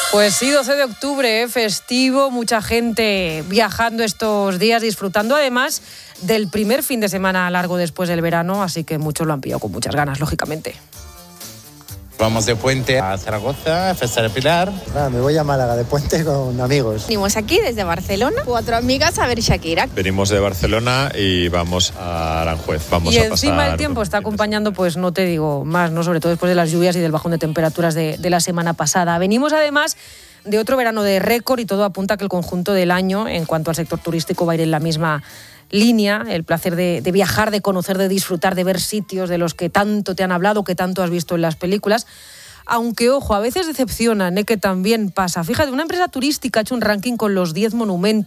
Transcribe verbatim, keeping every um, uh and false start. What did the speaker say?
Pues sí, doce de octubre, ¿eh? Festivo, mucha gente viajando estos días, disfrutando además del primer fin de semana largo después del verano, así que muchos lo han pillado con muchas ganas, lógicamente. Vamos de puente a Zaragoza, a Festa del Pilar. Ah, me voy a Málaga de puente con amigos. Venimos aquí desde Barcelona, cuatro amigas a ver Shakira. Venimos de Barcelona y vamos a Aranjuez. Vamos y a encima pasar el tiempo está acompañando, pues no te digo más, ¿no? Sobre todo después de las lluvias y del bajón de temperaturas de, de la semana pasada. Venimos además de otro verano de récord y todo apunta a que el conjunto del año, en cuanto al sector turístico, va a ir en la misma línea. El placer de, de viajar, de conocer, de disfrutar, de ver sitios de los que tanto te han hablado, que tanto has visto en las películas. Aunque, ojo, a veces decepcionan, ¿eh? Que también pasa. Fíjate, una empresa turística ha hecho un ranking con los diez monumentos